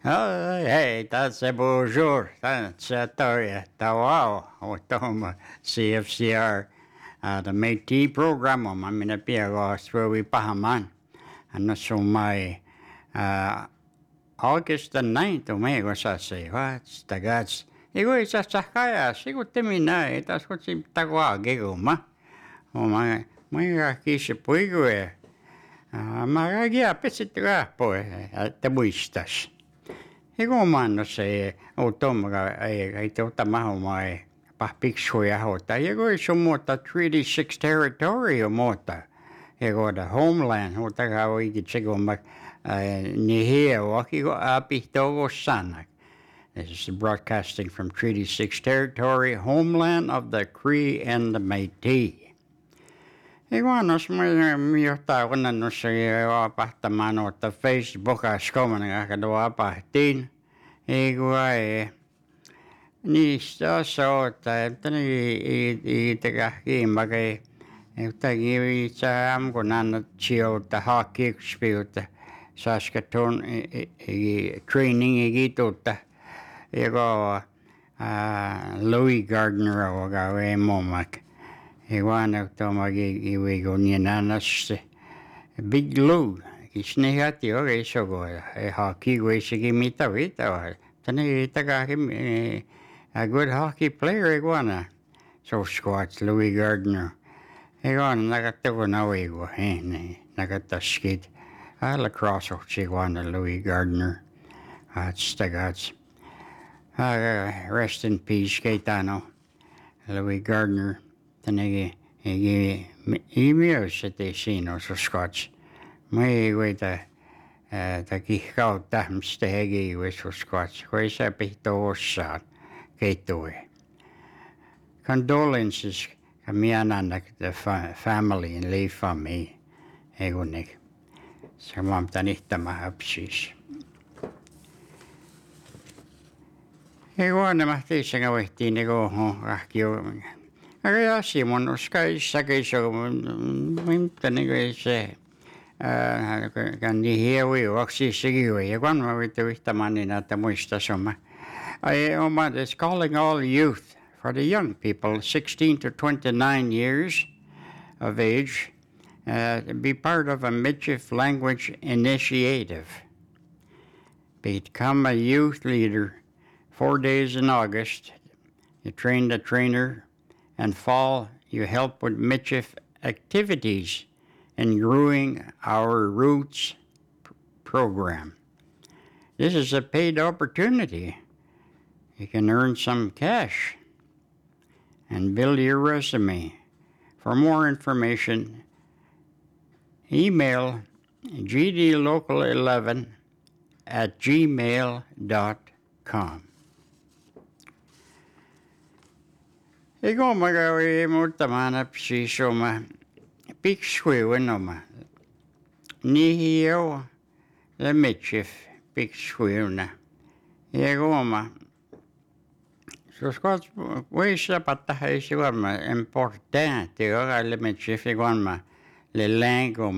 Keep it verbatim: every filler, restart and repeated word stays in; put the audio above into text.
Ah, hey, that's a bonjour. That's a story. Wow. Tom C F C R. Uh, the Métis program on my minapia through we pahaman. And so my uh, August the ninth, o may ko sa say, what's the gods? Igo isa sa kaya, sigo timina, itas ko si tagwagi ko ma. O mga, mga kisi po igo eh. Mga giapit si trapo eh, tabuistas. Ego mano se automaga ai ai te tamaho mai pa picture ya hota. Ego so mota thirty-six territory o mota. Ego the homeland hota ga oi ki chego ma ni here o ki go api togo sana. This is broadcasting from Treaty six territory, homeland of the Cree and the Métis. Iguanos may miyo tao na no sa apahta mano ta Facebook as ko man nga kadwa apahtin. Igua e ni sta so ta tani i i taga ki magay e tagi sa am ko na chio ta hockey spirit Saskatoon i training igito ta. Igo Louis Gardner o gawe momak. Iwana to magi iwigo ni nanas Big Lou isnehati o so go e hockey we sige mita vita tani taga him a good hockey player iguana so squats Louis Gardner iguana nagatago na wigo eh nagataskid a lacrosse o iguana Louis Gardner that's the gods uh, rest in peace Gaetano Louis Gardner tani igi imi sa te sino so squats may wait a ta kihkau tam stegi with so squats where sa pito sa kaito e condolences kamiana na the family and leave from me egonik sa mam tanita mahapsis ego na mahti sa ngawiti nego ho akyo Kaya si mon uskai sa kaiso min tanigo se kan di hiwi waksi sigiwi yakwan mawito tamani na tamuista soma. I Omar is calling all youth for the young people sixteen to twenty-nine years of age uh, to be part of a Michif language initiative. Become a youth leader four days in August. You train the trainer and fall, you help with Michif activities in growing our roots p- program. This is a paid opportunity. You can earn some cash and build your resume. For more information, email g d local eleven at gmail dot com. Ego magawi mo tamanap si soma pixwe wenoma nihiyo the Michif pixwe na ego ma so squats we sa patahay si ma importante ora le Michif ego ma le lango